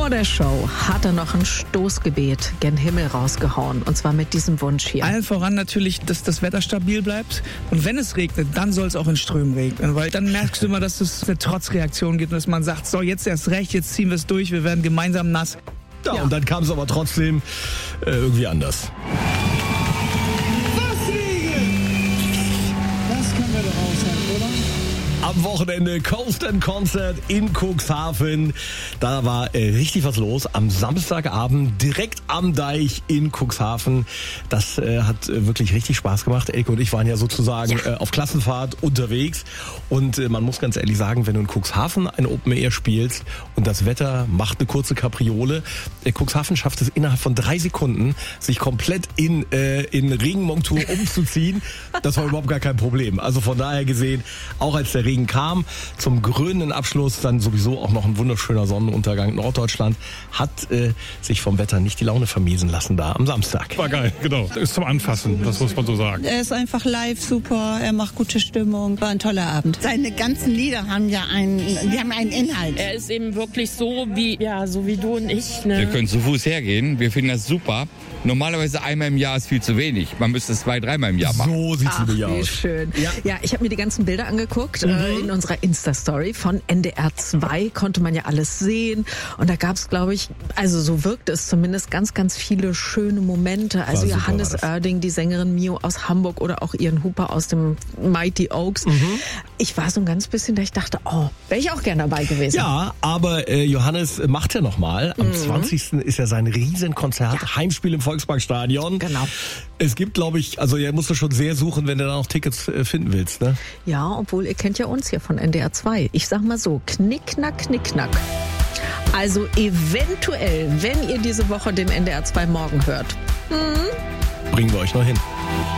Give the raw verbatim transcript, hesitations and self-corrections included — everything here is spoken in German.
Vor der Show hat er noch ein Stoßgebet gen Himmel rausgehauen. Und zwar mit diesem Wunsch hier. Allen voran natürlich, dass das Wetter stabil bleibt. Und wenn es regnet, dann soll es auch in Strömen regnen. Weil dann merkst du immer, dass es eine Trotzreaktion gibt und dass man sagt, so jetzt erst recht, jetzt ziehen wir es durch, wir werden gemeinsam nass. Ja, ja. Und dann kam es aber trotzdem äh, irgendwie anders. Am Wochenende Coast and Concert in Cuxhaven. Da war äh, richtig was los. Am Samstagabend direkt am Deich in Cuxhaven. Das äh, hat äh, wirklich richtig Spaß gemacht. Elke und ich waren ja sozusagen ja. Äh, auf Klassenfahrt unterwegs. Und äh, man muss ganz ehrlich sagen, wenn du in Cuxhaven ein Open Air spielst und das Wetter macht eine kurze Kapriole, äh, Cuxhaven schafft es innerhalb von drei Sekunden, sich komplett in, äh, in Regenmontur umzuziehen. Das war überhaupt gar kein Problem. Also von daher gesehen, auch als der Regen kam, zum krönenden Abschluss dann sowieso auch noch ein wunderschöner Sonnenuntergang. Norddeutschland hat äh, sich vom Wetter nicht die Laune vermiesen lassen da am Samstag. War geil, genau. Das ist zum Anfassen, das muss man so sagen. Er ist einfach live super, er macht gute Stimmung, war ein toller Abend. Seine ganzen Lieder haben ja einen, die haben einen Inhalt. Er ist eben wirklich so wie, ja, so wie du und ich. Ne? Wir können zu Fuß hergehen, wir finden das super. Normalerweise einmal im Jahr ist viel zu wenig. Man müsste es zwei, dreimal im Jahr machen. So sieht's Ach, nämlich wie aus. schön. Ja, ja ich habe mir die ganzen Bilder angeguckt. Mhm. Äh, in unserer Insta-Story von N D R zwei konnte man ja alles sehen. Und da gab es, glaube ich, also so wirkte es zumindest, ganz, ganz viele schöne Momente. Also War Johannes super, Oerding, die Sängerin Mio aus Hamburg oder auch Ian Hooper aus dem Mighty Oaks. Mhm. Ich war so ein ganz bisschen, da ich dachte, oh, wäre ich auch gerne dabei gewesen. Ja, aber äh, Johannes macht ja nochmal. Am mhm. zwanzigsten ist ja sein Riesenkonzert, ja. Heimspiel im Volksparkstadion. Genau. Es gibt, glaube ich, also ihr musst du schon sehr suchen, wenn du da noch Tickets äh, finden willst, ne? Ja, obwohl ihr kennt ja uns hier von N D R zwei. Ich sag mal so, knickknack, knickknack. Also eventuell, wenn ihr diese Woche den N D R zwei Morgen hört. Mhm. Bringen wir euch noch hin.